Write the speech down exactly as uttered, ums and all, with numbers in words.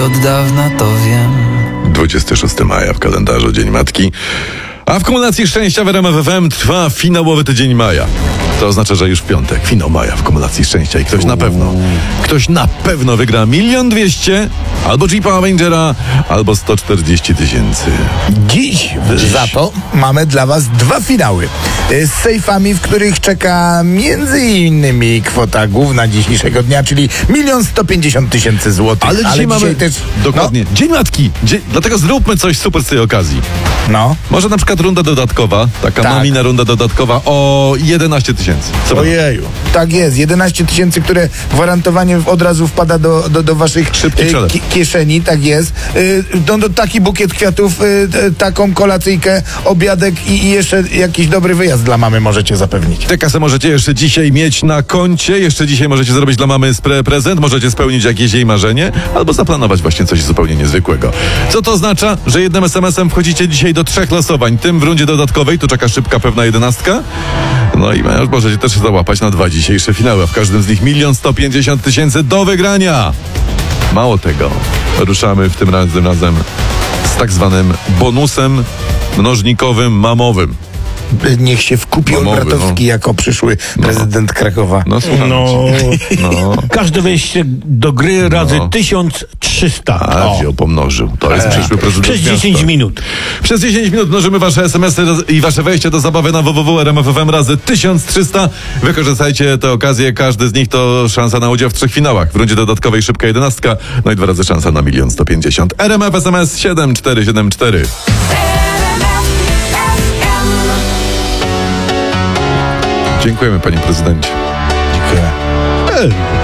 Od dawna to wiem. dwudziestego szóstego maja w kalendarzu Dzień Matki. A w kumulacji szczęścia w R M F F M trwa finałowy tydzień maja. To oznacza, że już w piątek, finał maja w kumulacji szczęścia i ktoś na pewno, ktoś na pewno wygra milion dwieście, albo Jeepa Avengera, albo sto czterdzieści tysięcy. Dziś, za to mamy dla was dwa finały z sejfami, w których czeka między innymi kwota główna dzisiejszego dnia, czyli milion sto pięćdziesiąt tysięcy złotych. Ale dzisiaj Ale mamy dzisiaj też, dokładnie Dzień Matki, Dzień, dlatego zróbmy coś super z tej okazji. No, Może na przykład runda dodatkowa, taka Tak. nomina runda dodatkowa o jedenaście tysięcy. no. Ojeju. Tak jest, jedenaście tysięcy, które gwarantowanie od razu wpada do, do, do waszych Szybki e, przelew. ki- kieszeni, tak jest. E, no, no, taki bukiet kwiatów, e, e, taką kolacyjkę, obiadek i, i jeszcze jakiś dobry wyjazd dla mamy możecie zapewnić. Tę kasę możecie jeszcze dzisiaj mieć na koncie, jeszcze dzisiaj możecie zrobić dla mamy spre- prezent, możecie spełnić jakieś jej marzenie, albo zaplanować właśnie coś zupełnie niezwykłego. Co to oznacza? Że jednym es em esem wchodzicie dzisiaj do trzech losowań. Tym w rundzie dodatkowej, tu czeka szybka, pewna jedenastka. No i możecie też załapać na dwa dzisiejsze finały, a w każdym z nich milion sto pięćdziesiąt tysięcy do wygrania. Mało tego, ruszamy w tym razem razem z tak zwanym bonusem mnożnikowym mamowym. Niech się wkupi Mamowy, Olbratowski no. jako przyszły prezydent Krakowa. No słucham. No, No. każde wejście do gry razy No. tysiąc trzysta. A, O. wziął, pomnożył. To jest Tak. przyszły prezydent Przez miasta. dziesięć minut. Przez dziesięć minut mnożymy wasze es em esy i wasze wejście do zabawy na w w w kropka r m f f m razy tysiąc trzysta. Wykorzystajcie tę okazję. Każdy z nich to szansa na udział w trzech finałach. W rundzie dodatkowej szybka jedenastka. No i dwa razy szansa na milion sto pięćdziesiąt. R M F S M S siedem cztery siedem cztery. Dziękujemy, panie prezydencie. Dziękuję. E,